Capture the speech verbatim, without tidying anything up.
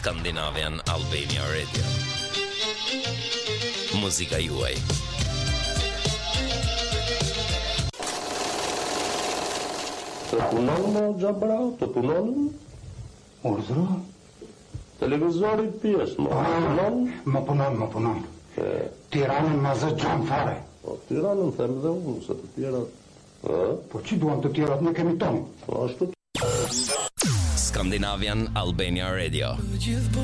Scandinavian Albania Radio. Muzika juaj. Të punon më Gjabra, të punon? Urdhro? Televizori pjesë, më punon? Më punon, më punon. Tiranën më zë gjanë fare. Po, Tiranën them dhe unë, se të tjerat. Po që duan të tjerat, ne kemi tonë. Po, ashtu. Scandinavian Albania Radio.